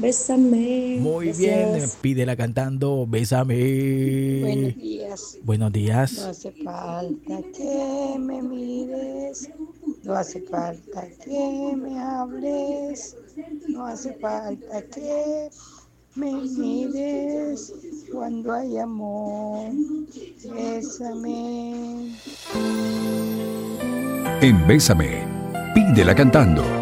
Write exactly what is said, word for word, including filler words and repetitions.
Bésame. Muy bien, Gracias. pídela cantando, bésame. Buenos días. Buenos No días. hace falta que me mires, no hace falta que me hables, no hace falta que me mires cuando hay amor. Bésame. En Bésame, pídela cantando.